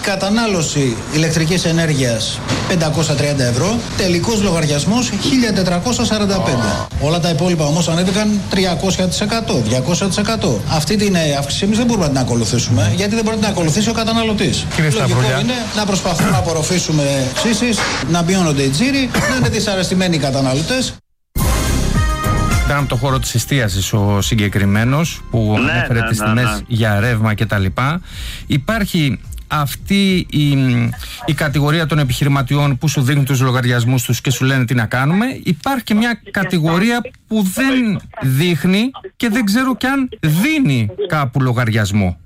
κατανάλωση ηλεκτρικής ενέργειας 530 ευρώ, τελικός λογαριασμός 1.445. Όλα τα υπόλοιπα όμως ανέβηκαν 300%, 200%. Αυτή την αύξηση εμείς δεν μπορούμε να την ακολουθήσουμε, γιατί δεν μπορεί να την ακολουθήσει ο καταναλωτής. Λογικό είναι να προσπαθούμε να απορροφήσουμε αυξήσεις, να μειώνονται οι τζίροι, να είναι δυσαρεστημένοι οι καταναλωτές. Ήταν από το χώρο της εστίασης ο συγκεκριμένος που ανέφερε τις τιμές για ρεύμα κτλ. Υπάρχει αυτή η κατηγορία των επιχειρηματιών που σου δίνουν τους λογαριασμούς τους και σου λένε τι να κάνουμε. Υπάρχει και μια κατηγορία που δεν δείχνει και δεν ξέρω κι αν δίνει κάπου λογαριασμό.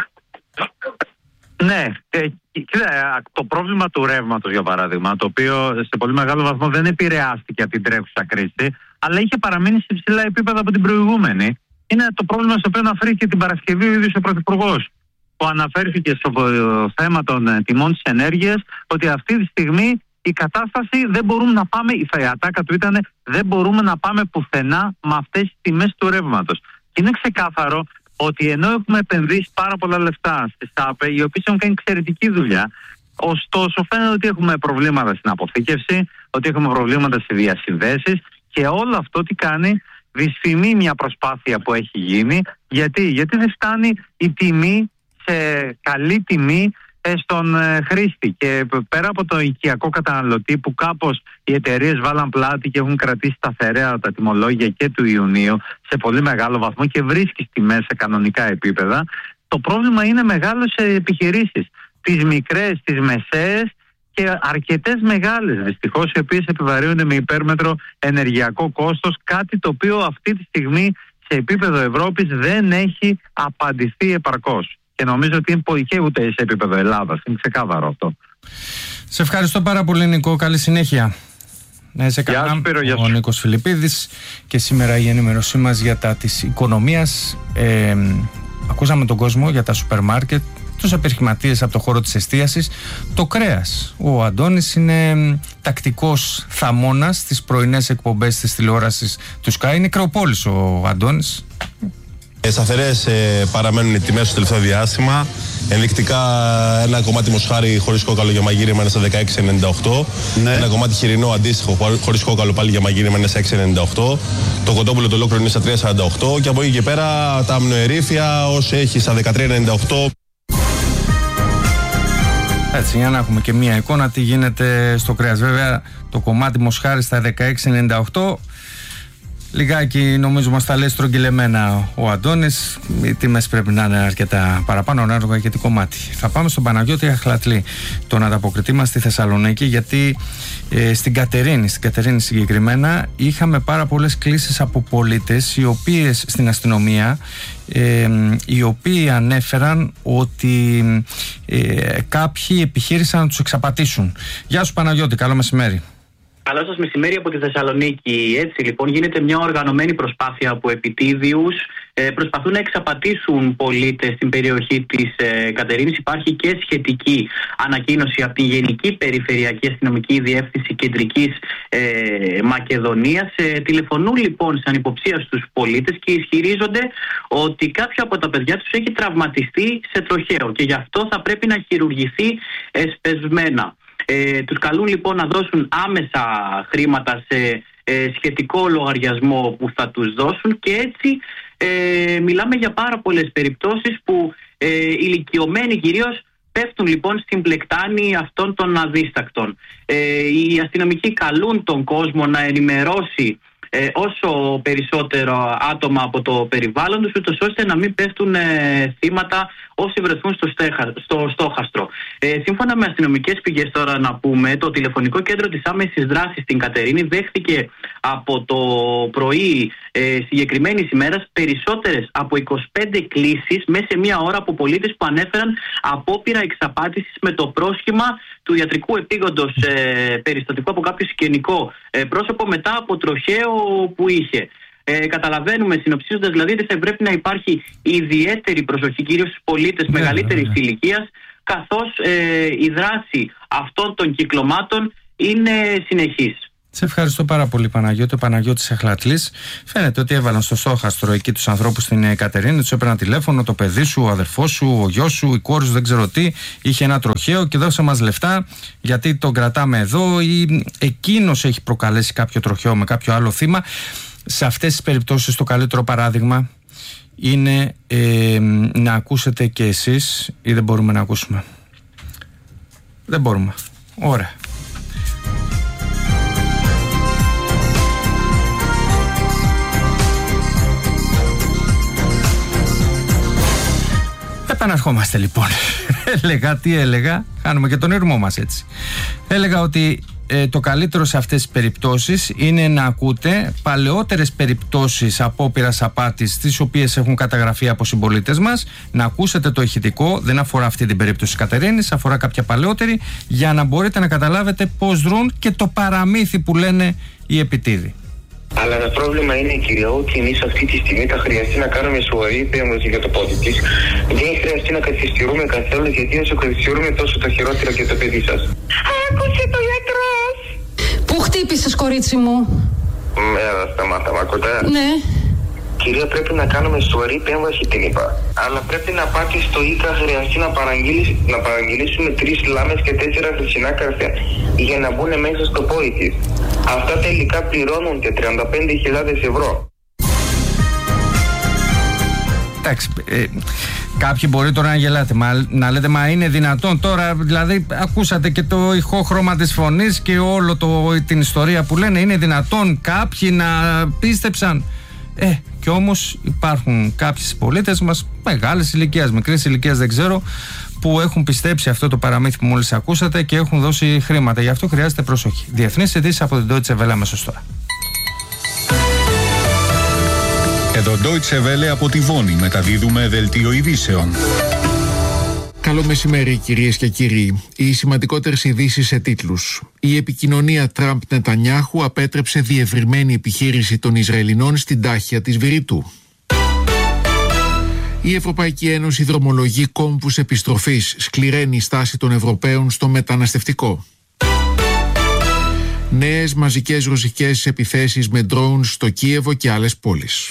Ναι, κοίτα, το πρόβλημα του ρεύματος για παράδειγμα, το οποίο σε πολύ μεγάλο βαθμό δεν επηρεάστηκε από την τρέχουσα κρίση, αλλά είχε παραμείνει σε υψηλά επίπεδα από την προηγούμενη, είναι το πρόβλημα στο οποίο αναφέρθηκε την Παρασκευή ο ίδιος ο Πρωθυπουργός, που αναφέρθηκε στο θέμα των τιμών της ενέργειας, ότι αυτή τη στιγμή η κατάσταση δεν μπορούμε να πάμε, η ατάκα του ήταν δεν μπορούμε να πάμε πουθενά με αυτές τις τιμές του ρεύματος. Και είναι ξεκάθαρο ότι ενώ έχουμε επενδύσει πάρα πολλά λεφτά στις ΑΠΕ, οι οποίες έχουν κάνει εξαιρετική δουλειά, ωστόσο φαίνεται ότι έχουμε προβλήματα στην αποθήκευση, ότι έχουμε προβλήματα στις διασυνδέσεις και όλο αυτό τι κάνει, δυσφημεί μια προσπάθεια που έχει γίνει. Γιατί δεν φτάνει η τιμή σε καλή τιμή στον χρήστη. Και πέρα από το οικιακό καταναλωτή που κάπως οι εταιρείες βάλαν πλάτη και έχουν κρατήσει σταθερά τα τιμολόγια και του Ιουνίου σε πολύ μεγάλο βαθμό και βρίσκει τιμές σε κανονικά επίπεδα, το πρόβλημα είναι μεγάλο σε επιχειρήσεις. Τις μικρές, τις μεσαίες και αρκετές μεγάλες δυστυχώς, οι οποίες επιβαρύνονται με υπέρμετρο ενεργειακό κόστος, κάτι το οποίο αυτή τη στιγμή σε επίπεδο Ευρώπης δεν έχει απαντηθεί επαρκώς. Και νομίζω ότι είναι και ούτε σε επίπεδο Ελλάδας. Είναι ξεκάθαρο αυτό. Σε ευχαριστώ πάρα πολύ, Νικό. Καλή συνέχεια. Να είσαι καλά. Ο Νίκος Φιλιππίδης και σήμερα η ενημέρωσή μας για τα της οικονομίας. Ακούσαμε τον κόσμο για τα σούπερ μάρκετ, τους επιχειρηματίες από το χώρο της εστίασης, το κρέας. Ο Αντώνης είναι τακτικός θαμώνας στις πρωινές εκπομπές της τηλεόρασης του Sky. Είναι κρεοπόλης ο Αντώνης. Σταθερές παραμένουν οι τιμές στο τελευταίο διάστημα. Ενδεικτικά ένα κομμάτι μοσχάρι χωρίς κόκαλο για μαγείρεμα είναι στα 16,98. Ναι. Ένα κομμάτι χοιρινό αντίστοιχο χωρίς κόκαλο πάλι για μαγείρεμα είναι στα 6,98. Το κοτόπουλο το ολόκληρο είναι στα 3,48. Και από εκεί και πέρα τα αμνοερήφια όσο έχει στα 13,98. Έτσι, για να έχουμε και μία εικόνα τι γίνεται στο κρέας. Βέβαια το κομμάτι μοσχάρι στα 16,98. Λιγάκι νομίζω μας τα λέει στρογγυλεμένα ο Αντώνης. Οι τιμές πρέπει να είναι αρκετά παραπάνω ανάλογα για το κομμάτι. Θα πάμε στον Παναγιώτη Αχλατλή, τον ανταποκριτή μας στη Θεσσαλονίκη, γιατί στην Κατερίνη συγκεκριμένα είχαμε πάρα πολλές κλήσεις από πολίτες οι οποίες στην αστυνομία οι οποίοι ανέφεραν ότι κάποιοι επιχείρησαν να τους εξαπατήσουν. Γεια σου Παναγιώτη, καλό μεσημέρι. Καλό σας μεσημέρι από τη Θεσσαλονίκη. Έτσι λοιπόν γίνεται μια οργανωμένη προσπάθεια από επιτίδιους. Προσπαθούν να εξαπατήσουν πολίτες στην περιοχή της Κατερίνης. Υπάρχει και σχετική ανακοίνωση από την Γενική Περιφερειακή Αστυνομική Διεύθυνση Κεντρικής Μακεδονίας. Τηλεφωνούν λοιπόν σαν υποψία στους πολίτες και ισχυρίζονται ότι κάποιο από τα παιδιά τους έχει τραυματιστεί σε τροχαίο και γι' αυτό θα πρέπει να χειρουργηθεί εσπεσμένα. Τους καλούν λοιπόν να δώσουν άμεσα χρήματα σε σχετικό λογαριασμό που θα τους δώσουν και έτσι μιλάμε για πάρα πολλές περιπτώσεις που ηλικιωμένοι κυρίως πέφτουν λοιπόν στην πλεκτάνη αυτών των αδίστακτων. Οι αστυνομικοί καλούν τον κόσμο να ενημερώσει όσο περισσότερο άτομα από το περιβάλλον τους, ούτως ώστε να μην πέφτουν θύματα όσοι βρεθούν στο στόχαστρο. Σύμφωνα με αστυνομικές πηγές τώρα να πούμε, το τηλεφωνικό κέντρο της άμεσης δράσης στην Κατερίνη δέχθηκε από το πρωί συγκεκριμένης ημέρας περισσότερες από 25 κλήσεις μέσα σε μία ώρα από πολίτες που ανέφεραν απόπειρα εξαπάτησης με το πρόσχημα του ιατρικού επίγοντος περιστατικού από κάποιο συγγενικό πρόσωπο μετά από τροχαίο που είχε. Καταλαβαίνουμε, συνοψίζοντας δηλαδή, ότι θα πρέπει να υπάρχει ιδιαίτερη προσοχή κυρίως στους πολίτες μεγαλύτερης ηλικίας, καθώς η δράση αυτών των κυκλωμάτων είναι συνεχής. Σε ευχαριστώ πάρα πολύ, Παναγιώτη. Ο Παναγιώτης Αχλατλής. Φαίνεται ότι έβαλαν στο στόχαστρο εκεί τους ανθρώπους στην Κατερίνη, τους έπαιρναν τηλέφωνο, το παιδί σου, ο αδερφός σου, ο γιος σου, η κόρη σου, δεν ξέρω τι, είχε ένα τροχαίο και δώσε μας λεφτά γιατί τον κρατάμε εδώ, ή εκείνος έχει προκαλέσει κάποιο τροχαίο με κάποιο άλλο θύμα. Σε αυτές τις περιπτώσεις το καλύτερο παράδειγμα είναι να ακούσετε και εσείς, ή δεν μπορούμε να ακούσουμε? Δεν μπορούμε. Ωραία. Επαναρχόμαστε λοιπόν. Τι έλεγα, κάνουμε και τον ήρμό μας έτσι. Έλεγα ότι το καλύτερο σε αυτές τις περιπτώσεις είναι να ακούτε παλαιότερες περιπτώσεις απόπειρας απάτης τις οποίες έχουν καταγραφεί από συμπολίτες μας, να ακούσετε το ηχητικό, δεν αφορά αυτή την περίπτωση της Κατερίνης, αφορά κάποια παλαιότερη, για να μπορείτε να καταλάβετε πώς δρούν και το παραμύθι που λένε οι επιτίδοι. Αλλά το πρόβλημα είναι, κυρία, ότι εμείς αυτή τη στιγμή θα χρειαστεί να κάνουμε σοβαρή επέμβαση για το πόδι της. Δεν χρειαστεί να καθυστερούμε καθόλου, γιατί όσο καθυστερούμε τόσο το χειρότερο για το παιδί σας. Άκουσε το γιατρός! Πού χτύπησες, κορίτσι μου? Σταμάτα, μ' ακούτε? Ναι. Κυρία, πρέπει να κάνουμε σοβαρή επέμβαση, την είπα. Αλλά πρέπει να πάτε στο ΙΚΑ, χρειαστεί να παραγγείλουμε 3 λάμες και 4 χρυσινά καρφιά για να μπουν μέσα στο πόδι της. Αυτά τελικά πληρώνουν και 35.000 ευρώ. Εντάξει, κάποιοι μπορεί τώρα να γελάτε, να λέτε μα είναι δυνατόν τώρα, δηλαδή ακούσατε και το ηχόχρωμα της φωνής και όλο την ιστορία που λένε, είναι δυνατόν κάποιοι να πίστεψαν? Και όμως υπάρχουν κάποιοι πολίτες μας μεγάλης ηλικίας, μικρής ηλικίας δεν ξέρω, που έχουν πιστέψει αυτό το παραμύθι που μόλις ακούσατε και έχουν δώσει χρήματα. Γι' αυτό χρειάζεται προσοχή. Διεθνείς ειδήσεις από την Deutsche Welle αμέσως τώρα. Εδώ Deutsche Welle από τη Βόνη μεταδίδουμε δελτίο ειδήσεων. Καλό μεσημέρι, κυρίες και κύριοι. Οι σημαντικότερες ειδήσεις σε τίτλους. Η επικοινωνία Τραμπ-Νετανιάχου απέτρεψε διευρυμένη επιχείρηση των Ισραηλινών στην τάχεια της Βηρητού. Η Ευρωπαϊκή Ένωση δρομολογεί κόμβους επιστροφής, σκληραίνει η στάση των Ευρωπαίων στο μεταναστευτικό. Νέες μαζικές ρωσικές επιθέσεις με ντρόουν στο Κίεβο και άλλες πόλεις.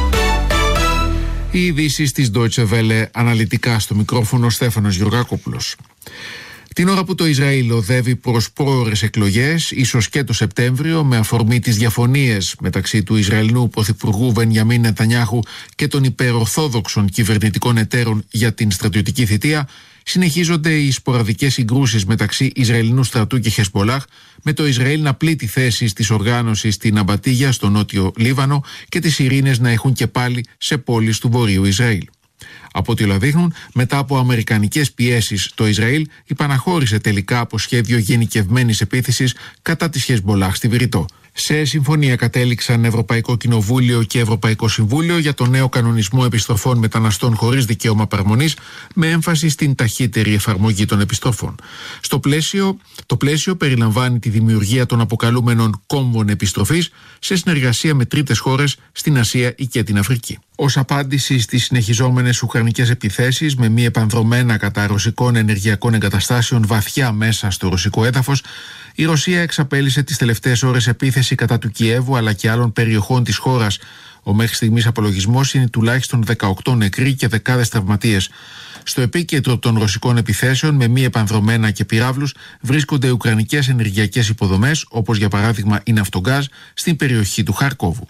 Οι ειδήσεις της Deutsche Welle, αναλυτικά στο μικρόφωνο Στέφανος Γιωργάκοπουλος. Την ώρα που το Ισραήλ οδεύει προς πρόωρες εκλογές, ίσως και το Σεπτέμβριο, με αφορμή τις διαφωνίες μεταξύ του Ισραηλινού Πρωθυπουργού Μπενιαμίν Νετανιάχου και των υπερορθόδοξων κυβερνητικών εταίρων για την στρατιωτική θητεία, συνεχίζονται οι σποραδικές συγκρούσεις μεταξύ Ισραηλινού στρατού και Χεσμπολάχ, με το Ισραήλ να πλήττει θέσεις της οργάνωσης στην Αμπατίγια, στο νότιο Λίβανο, και τις ειρήνες να έχουν και πάλι σε πόλεις του βορείου Ισραήλ. Από ό,τι όλα δείχνουν, μετά από αμερικανικές πιέσεις, το Ισραήλ υπαναχώρησε τελικά από σχέδιο γενικευμένης επίθεσης κατά της Χεσμπολάχ στη Βηρητό. Σε συμφωνία κατέληξαν Ευρωπαϊκό Κοινοβούλιο και Ευρωπαϊκό Συμβούλιο για το νέο κανονισμό επιστροφών μεταναστών χωρίς δικαίωμα παραμονής, με έμφαση στην ταχύτερη εφαρμογή των επιστροφών. Το πλαίσιο περιλαμβάνει τη δημιουργία των αποκαλούμενων κόμβων επιστροφής σε συνεργασία με τρίτες χώρες στην Ασία ή και την Αφρική. Ως απάντηση στις συνεχιζόμενες ουκρανικές επιθέσεις με μη επανδρομένα κατά ρωσικών ενεργειακών εγκαταστάσεων βαθιά μέσα στο ρωσικό έδαφος, η Ρωσία εξαπέλυσε τις τελευταίες ώρες επίθεση κατά του Κιέβου αλλά και άλλων περιοχών της χώρας. Ο μέχρι στιγμής απολογισμός είναι τουλάχιστον 18 νεκροί και δεκάδες τραυματίες. Στο επίκεντρο των ρωσικών επιθέσεων με μη επανδρομένα και πυράβλους βρίσκονται ουκρανικές ενεργειακές υποδομές, όπως για παράδειγμα η Ναυτογκάζ στην περιοχή του Χαρκόβου.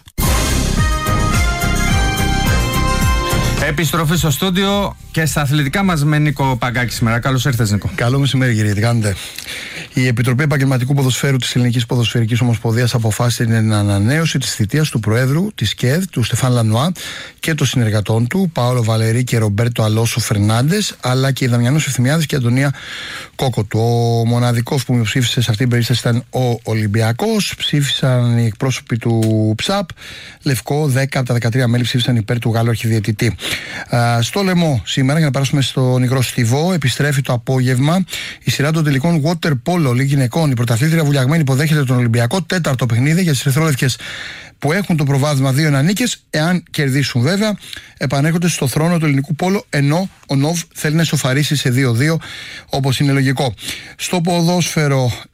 Επιστροφή στο στούντιο και στα αθλητικά μας με Νίκο Παγκάκη σήμερα. Καλώς ήρθες, Νίκο. Καλό μεσημέρι, κύριε. Τι κάνετε? Η Επιτροπή Επαγγελματικού Ποδοσφαίρου της Ελληνικής Ποδοσφαιρικής Ομοσπονδίας αποφάσισε την ανανέωση της θητείας του Προέδρου της ΚΕΔ, του Στεφάν Λανουά, και των συνεργατών του, Παόλο Βαλερή και Ρομπέρτο Αλόσο Φερνάντες, αλλά και η Δαμιανός Ευθυμιάδης και η Αντωνία Κόκοτου. Ο μοναδικός που ψήφισε σε αυτήν την περίσταση ήταν ο Ολυμπιακός. Ψήφισαν οι εκπρόσωποι του ΨΑΠ. Λευκό, 10 από τα 13 μέλη ψήφισαν υπέρ του Γάλλου αρχιδιαιτητή. Στο Λεμό, σήμερα, για να περάσουμε στον υγρό στιβό, επιστρέφει το απόγευμα η σειρά των τελικών Water Polo League γυναικών. Η πρωταθλήτρια Βουλιαγμένη υποδέχεται τον Ολυμπιακό, τέταρτο παιχνίδι για τις ερυθρόλευκες που έχουν το προβάδισμα 2 νίκες. Εάν κερδίσουν, βέβαια, επανέρχονται στο θρόνο του ελληνικού πόλο, ενώ ο ΝΟΒ θέλει να ισοφαρίσει σε 2-2, όπως είναι λογικό. Στο ποδόσφαιρο,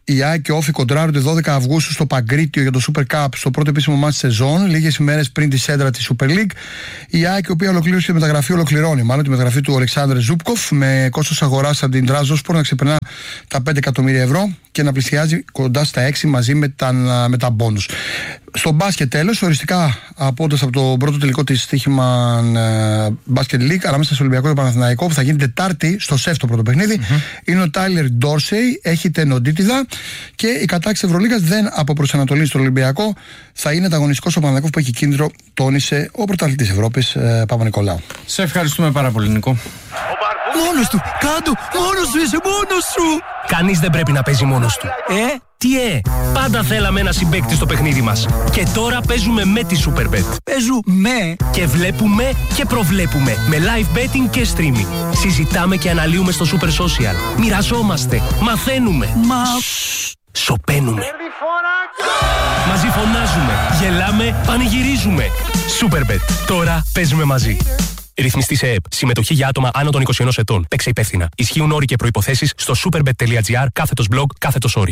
Η ΑΕΚ και ο Όφη κοντράρονται 12 Αυγούστου στο Παγκρίτιο για το Super Cup, στο πρώτο επίσημο μάτς της σεζόν, λίγες ημέρες πριν τη σέντρα της Super League. Η ΑΕΚ, η οποία ολοκλήρωσε τη μεταγραφή, ολοκληρώνει μάλλον τη μεταγραφή του Αλεξάνδρε Ζούπκοφ, με κόστος αγοράς από την Τράζοσπορ να ξεπερνά τα 5 εκατομμύρια ευρώ και να πλησιάζει κοντά στα 6 μαζί με τα μπόνους. Στο μπάσκετ τέλος, οριστικά απόντας από το πρώτο τελικό της στοίχημα Basket League ανάμεσα στο Ολυμπιακό και το Παναθηναϊκό, που θα γίνει Τετάρτη στο ΣΕΦ το πρώτο παιχνίδι, είναι ο Τάιλερ Ντόρσεϊ, έχει τενοντίτιδα και η κατάκτηση Ευρωλίγας δεν αποπροσανατολίζει στον Ολυμπιακό. Θα είναι ανταγωνιστικός ο Παναθηναϊκός που έχει κίνδυνο, τόνισε ο πρωταθλητής Ευρώπης Παπα-Νικολάου. Σε ευχαριστούμε πάρα πολύ, Νικό. Μόνος του! Κάτω! Μόνος σου είσαι, μόνος σου! Κανείς δεν πρέπει να παίζει μόνος του. Πάντα θέλαμε ένα συμπαίκτη στο παιχνίδι μας. Και τώρα παίζουμε με τη Superbet. Παίζουμε και βλέπουμε και προβλέπουμε. Με live betting και streaming. Συζητάμε και αναλύουμε στο Super Social. Μοιραζόμαστε. Μαθαίνουμε. Σοπαίνουμε. Μαζί φωνάζουμε. Γελάμε. Πανηγυρίζουμε. Superbet. Τώρα παίζουμε μαζί. Ρυθμιστή σε ΕΕΠ. Συμμετοχή για άτομα άνω των 21 ετών. Παίξε υπεύθυνα. Ισχύουν όροι και προϋποθέσεις στο superbet.gr/blog/όροι.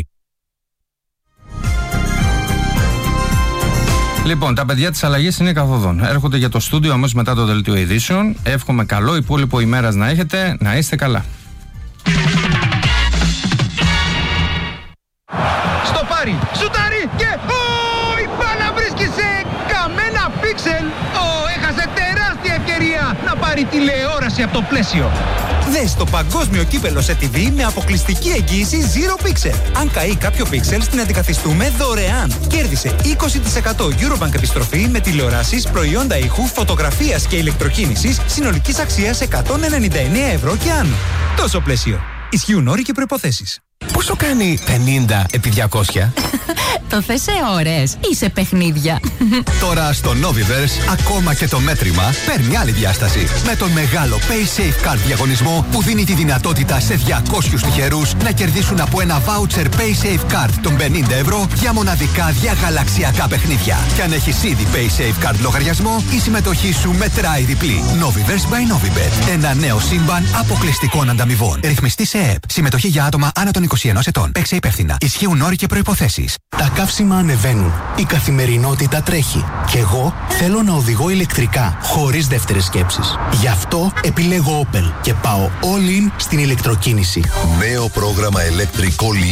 Λοιπόν, τα παιδιά της αλλαγής είναι καθοδόν. Έρχονται για το στούντιο αμέσως μετά το δελτίο ειδήσεων. Εύχομαι καλό υπόλοιπο ημέρας να έχετε. Να είστε καλά. Στο πάρει, σουτάρει και η μπάλα βρίσκει σε καμένα πίξελ. Έχασε τεράστια ευκαιρία να πάρει τηλεόραση από το πλαίσιο. Δες το παγκόσμιο κύπελο σε TV με αποκλειστική εγγύηση Zero Pixel. Αν καεί κάποιο πίξελ, την αντικαθιστούμε δωρεάν. Κέρδισε 20% Eurobank επιστροφή με τηλεοράσεις, προϊόντα ήχου, φωτογραφίας και ηλεκτροκίνησης συνολικής αξίας 199 ευρώ και άνω. Τόσο πλαίσιο. Ισχύουν όροι και προϋποθέσεις. Πόσο κάνει 50 επί 200? Το θες σε ώρες ή σε παιχνίδια? Τώρα στο Noviverse ακόμα και το μέτρημα παίρνει άλλη διάσταση. Με τον μεγάλο PaySafe Card διαγωνισμό που δίνει τη δυνατότητα σε 200 τυχερούς να κερδίσουν από ένα voucher PaySafe Card των 50 ευρώ για μοναδικά διαγαλαξιακά παιχνίδια. Και αν έχεις ήδη PaySafe Card λογαριασμό, η συμμετοχή σου μετράει διπλή. Noviverse by Novibet. Ένα νέο σύμπαν αποκλειστικών ανταμοιβών. Ρυθμιστή σε ΕΕΠ. Συμμετοχή για άτομα άνω των 21 ετών. Παίξε υπεύθυνα. Ισχύουν όροι και προϋποθέσεις. Τα καύσιμα ανεβαίνουν. Η καθημερινότητα τρέχει. Και εγώ θέλω να οδηγώ ηλεκτρικά, χωρίς δεύτερες σκέψεις. Γι' αυτό επιλέγω Opel και πάω all in στην ηλεκτροκίνηση. Νέο πρόγραμμα ηλεκτρικό